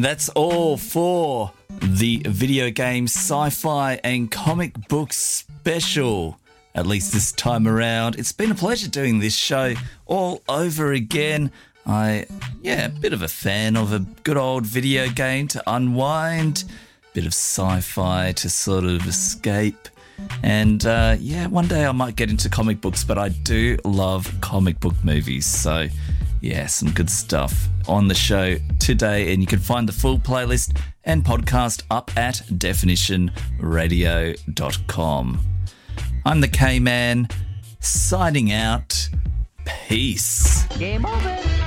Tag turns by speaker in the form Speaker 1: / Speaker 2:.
Speaker 1: That's all for the video game, sci-fi and comic book special, at least this time around. It's been a pleasure doing this show all over again. A bit of a fan of a good old video game to unwind, bit of sci-fi to sort of escape. And one day I might get into comic books, but I do love comic book movies. So yeah, some good stuff on the show today. And you can find the full playlist and podcast up at definitionradio.com. I'm the K-Man, signing out. Peace.
Speaker 2: Game over.